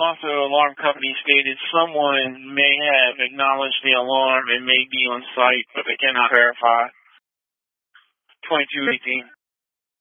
Also, alarm company stated someone may have acknowledged the alarm and may be on site, but they cannot verify. 2218.